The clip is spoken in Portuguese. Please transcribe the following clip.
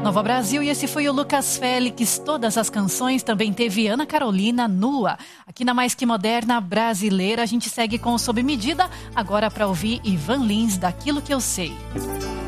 Nova Brasil e esse foi o Lucas Félix. Todas as canções, também teve Ana Carolina, Nua. Aqui na Mais Que Moderna Brasileira a gente segue com Sob Medida, agora para ouvir Ivan Lins, Daquilo Que Eu Sei.